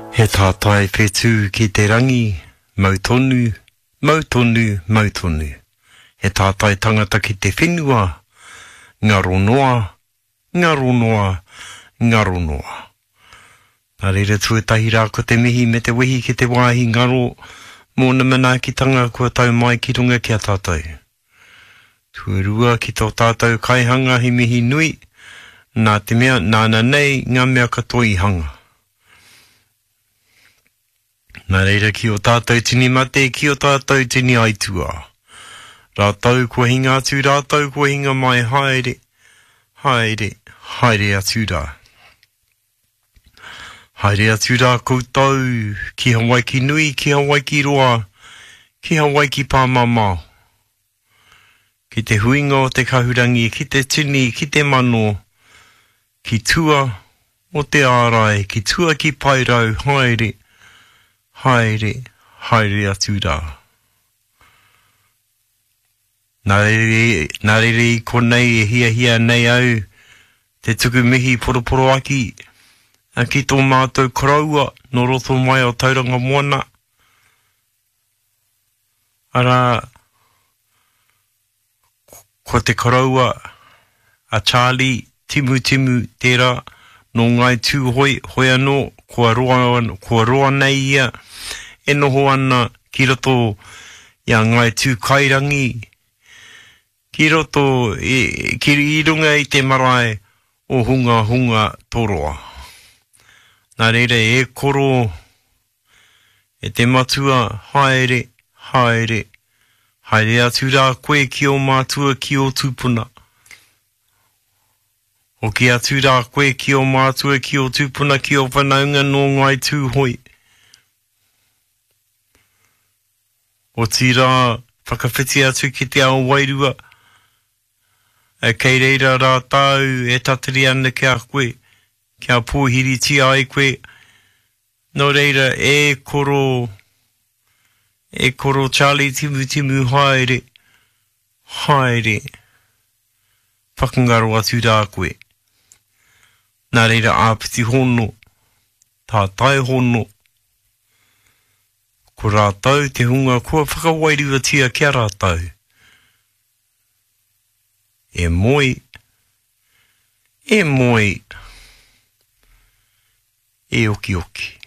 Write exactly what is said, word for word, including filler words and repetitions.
He tātai whetū ki te rangi, mautonu, mautonu, mautonu. He tātai tangata ki te whenua, ngaro noa, ngaro noa, ngaro noa. Nā reira tuatahi rā ko te mihi me te wehi ki te wāhi ngaro, mōna mana ki tanga kua tau mai ki runga ki a tātou. Tuarua ki tō tātou kaihanga hi mihi nui, nā te mea, nāna nei, ngā mea katoa i hanga. Nā reira ki o tātou tini mate, ki o tātou tini aitua. Rātou kua hinga atu, rātou kua hinga mai haere, haere, haere atu rā. Haere atu rā koutou, ki Hawaii ki nui, ki Hawaii ki roa, ki Hawaii ki pāmamau. Ki te huinga o te kahurangi, ki te tini, ki te mano, ki tua o te ārai, ki tua ki pairau, haere, haere, haere atu rā. Nā rere, nā rere i konei e hia hia nei au, te tuku mihi poroporo aki, a ki tō mātou koraua, no roto mai o tauranga moana. Ara, ko te koraua, a Charlie, timu timu tērā, no ngai tū hoi, hoi anō, kua roa, kua roa nei ia, e noho ana ki roto ia ngai tū kairangi, ki roto e, ki i runga i te marae o hunga hunga toroa. Nā reira e koro, e te matua, haere, haere, haere atu rā koe ki o mātua ki o tūpuna. O ki atu rā koe ki o mātua ki o tūpuna ki o whanaunga no ngai tū hoi. O tira whakawhiti atu ki te ao wairua, e kei reira rā tau e tatari ana ki a koe, ki a pōhiri ti ai koe, no reira e koro, e koro Charlie timu timu haere, haere, whakangaro atu rā koe. Nā reira āpiti hono, tā tai hono, ko rātau te hunga kua whakawairua tia kia rātau. E moi, e moi, e oki oki.